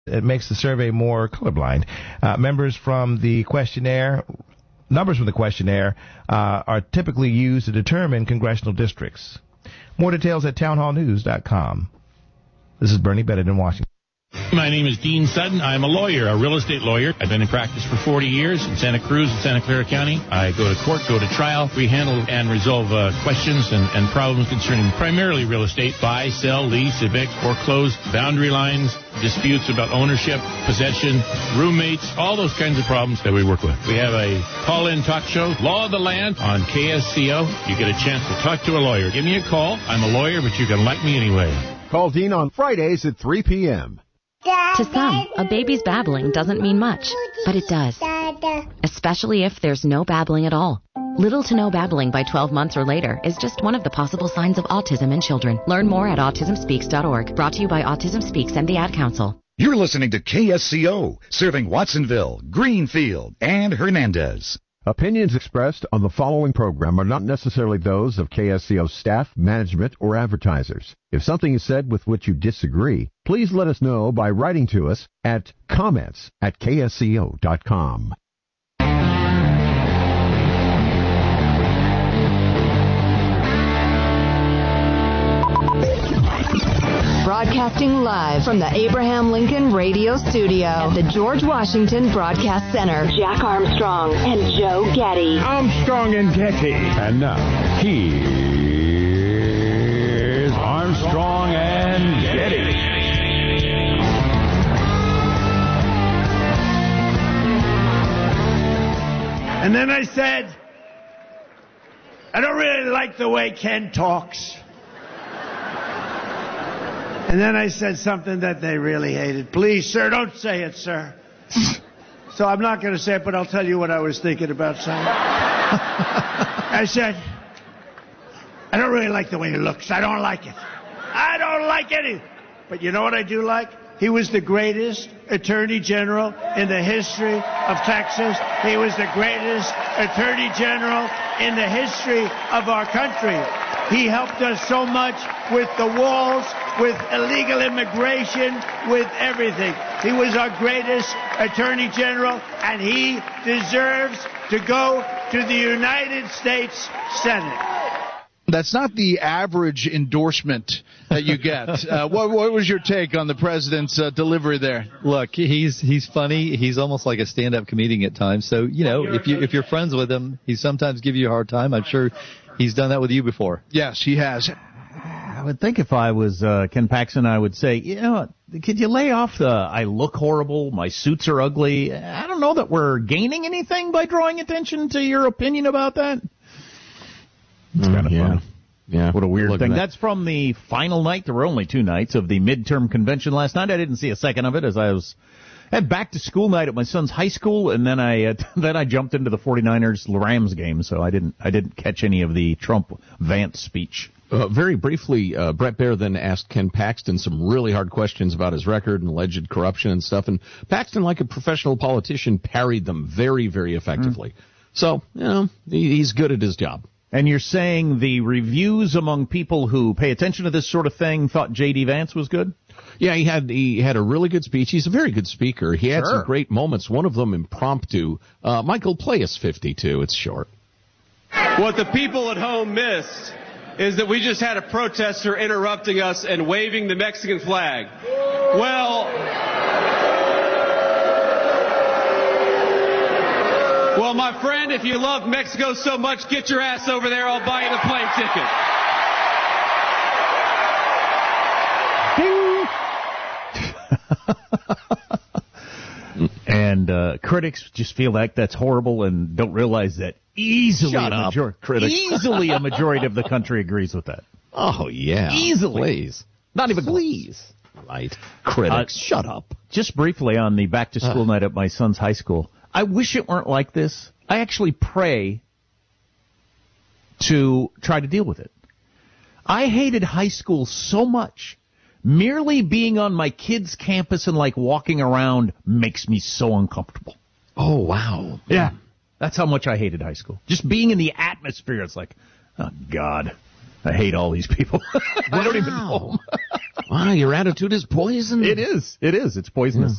It makes the survey more colorblind. Numbers from the questionnaire are typically used to determine congressional districts. More details at townhallnews.com. This is Bernie Bennett in Washington. My name is Dean Sutton. I'm a lawyer, a real estate lawyer. I've been in practice for 40 years in Santa Cruz and Santa Clara County. I go to court, go to trial. We handle and resolve questions and problems concerning primarily real estate, buy, sell, lease, evict, foreclose, boundary lines, disputes about ownership, possession, roommates, all those kinds of problems that we work with. We have a call-in talk show, Law of the Land, on KSCO. You get a chance to talk to a lawyer. Give me a call. I'm a lawyer, but you can like me anyway. Call Dean on Fridays at 3 p.m. To some, a baby's babbling doesn't mean much, but it does. Especially if there's no babbling at all. Little to no babbling by 12 months or later is just one of the possible signs of autism in children. Learn more at autismspeaks.org. Brought to you by Autism Speaks and the Ad Council. You're listening to KSCO, serving Watsonville, Greenfield, and Hernandez. Opinions expressed on the following program are not necessarily those of KSCO staff, management, or advertisers. If something is said with which you disagree, please let us know by writing to us at comments@ksco.com. Broadcasting live from the Abraham Lincoln Radio Studio at the George Washington Broadcast Center. Jack Armstrong and Joe Getty. Armstrong and Getty. And now, here's Armstrong and Getty. And then I said, I don't really like the way Ken talks. And then I said something that they really hated. Please, sir, don't say it, sir. So I'm not going to say it, but I'll tell you what I was thinking about saying. I said, I don't really like the way he looks. I don't like it. I don't like it. But you know what I do like? He was the greatest attorney general in the history of Texas. He was the greatest attorney general in the history of our country. He helped us so much with the walls, with illegal immigration, with everything. He was our greatest attorney general, and he deserves to go to the United States Senate. That's not the average endorsement that you get. What was your take on the president's delivery there? Look, he's funny. He's almost like a stand-up comedian at times. So, you know, if you're friends with him, he sometimes gives you a hard time. I'm sure he's done that with you before. Yes, he has. I would think if I was Ken Paxton, I would say, you know, could you lay off the I look horrible, my suits are ugly. I don't know that we're gaining anything by drawing attention to your opinion about that. It's kind of fun. Yeah. What a weird thing. That's from the final night. There were only 2 nights of the midterm convention last night. I didn't see a second of it as I had back to school night at my son's high school, and then I jumped into the 49ers Rams game, so I didn't catch any of the Trump Vance speech. Very briefly, Brett Baer then asked Ken Paxton some really hard questions about his record and alleged corruption and stuff, and Paxton, like a professional politician, parried them very, very effectively. So, you know, he's good at his job. And you're saying the reviews among people who pay attention to this sort of thing thought J.D. Vance was good? Yeah, he had a really good speech. He's a very good speaker. He had some great moments, one of them impromptu. Michael, play us 52. It's short. What the people at home missed is that we just had a protester interrupting us and waving the Mexican flag. Well, my friend, if you love Mexico so much, get your ass over there. I'll buy you the plane ticket. And critics just feel like that's horrible and don't realize that easily a majority of the country agrees with that. Oh, yeah. Easily. Please. Not even please. Right. Critics, shut up. Just briefly on the back-to-school night at my son's high school. I wish it weren't like this. I actually pray to try to deal with it. I hated high school so much. Merely being on my kid's campus and like walking around makes me so uncomfortable. Oh, wow. Yeah. That's how much I hated high school. Just being in the atmosphere, it's like, oh, God, I hate all these people. I don't even know them. Wow, your attitude is poison. It is. It's poisonous.